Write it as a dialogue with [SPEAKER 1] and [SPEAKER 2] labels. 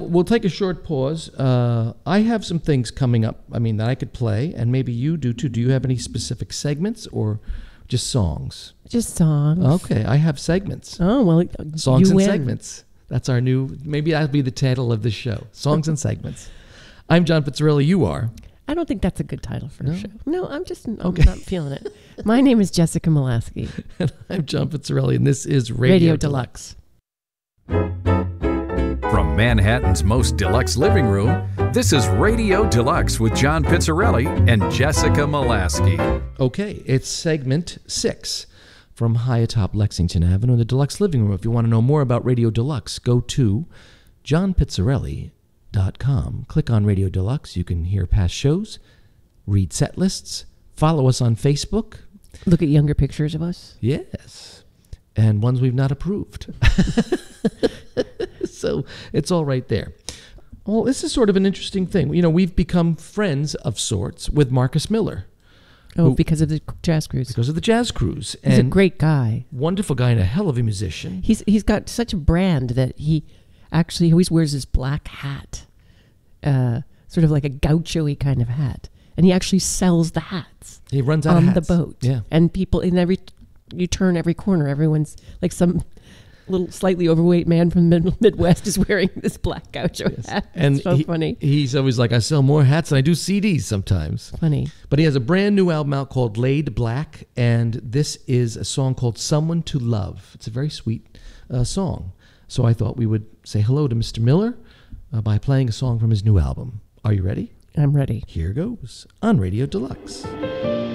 [SPEAKER 1] we'll take a short pause. I have some things coming up, that I could play, and maybe you do too. Do you have any specific segments or just songs?
[SPEAKER 2] Just songs.
[SPEAKER 1] Okay, I have segments.
[SPEAKER 2] Oh, well,
[SPEAKER 1] Songs
[SPEAKER 2] you
[SPEAKER 1] and
[SPEAKER 2] win.
[SPEAKER 1] segments. That's our new, maybe that'll be the title of the show. Songs and segments. I'm John Pizzarelli. You are?
[SPEAKER 2] I don't think that's a good title for a show. No, I'm
[SPEAKER 1] Okay.
[SPEAKER 2] not feeling it. My name is Jessica Molaski.
[SPEAKER 1] And I'm John Pizzarelli, and this is
[SPEAKER 2] Radio Deluxe.
[SPEAKER 3] From Manhattan's most deluxe living room, this is Radio Deluxe with John Pizzarelli and Jessica Molaski.
[SPEAKER 1] Okay, it's segment 6 from high atop Lexington Avenue in the Deluxe Living Room. If you want to know more about Radio Deluxe, go to johnpizzarelli.com. Click on Radio Deluxe. You can hear past shows, read set lists, follow us on Facebook.
[SPEAKER 2] Look at younger pictures of us.
[SPEAKER 1] Yes, and ones we've not approved. So it's all right there. Well, this is sort of an interesting thing. We've become friends of sorts with Marcus Miller.
[SPEAKER 2] Oh, because of the Jazz Cruise.
[SPEAKER 1] Because of the Jazz Cruise.
[SPEAKER 2] He's a great guy.
[SPEAKER 1] Wonderful guy and a hell of a musician.
[SPEAKER 2] He's got such a brand that he actually always wears this black hat, sort of like a gaucho-y kind of hat. And he actually sells the hats.
[SPEAKER 1] He runs out of hats.
[SPEAKER 2] On the boat.
[SPEAKER 1] Yeah.
[SPEAKER 2] And people, you turn every corner, everyone's like some little slightly overweight man from the Midwest is wearing this black gaucho hat.
[SPEAKER 1] And
[SPEAKER 2] it's so funny.
[SPEAKER 1] He's always like, I sell more hats than I do CDs sometimes.
[SPEAKER 2] Funny.
[SPEAKER 1] But he has a brand new album out called Laid Black, and this is a song called Someone to Love. It's a very sweet song. So I thought we would say hello to Mr. Miller by playing a song from his new album. Are you ready?
[SPEAKER 2] I'm ready.
[SPEAKER 1] Here goes on Radio Deluxe.